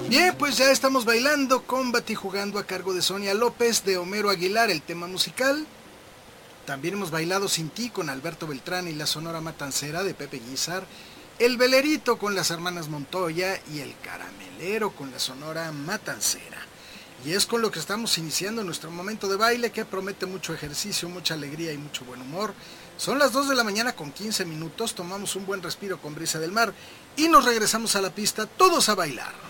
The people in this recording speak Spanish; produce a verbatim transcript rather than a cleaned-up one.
Bien, pues ya estamos bailando con Batijugando a cargo de Sonia López, de Homero Aguilar, el tema musical. También hemos bailado Sin Ti con Alberto Beltrán y la Sonora Matancera de Pepe Guizar, El Velerito con las hermanas Montoya y El Caramelero con la Sonora Matancera. Y es con lo que estamos iniciando nuestro momento de baile, que promete mucho ejercicio, mucha alegría y mucho buen humor. Son las dos de la mañana con quince minutos, tomamos un buen respiro con brisa del mar y nos regresamos a la pista todos a bailar.